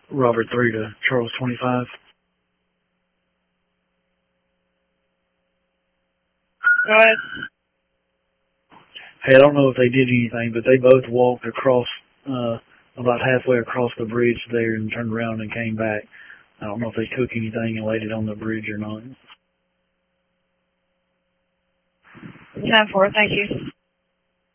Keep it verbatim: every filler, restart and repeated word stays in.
Robert three to Charles twenty-five. Go ahead. Hey, I don't know if they did anything, but they both walked across, uh, about halfway across the bridge there and turned around and came back. I don't know if they took anything and laid it on the bridge or not. ten four, thank you.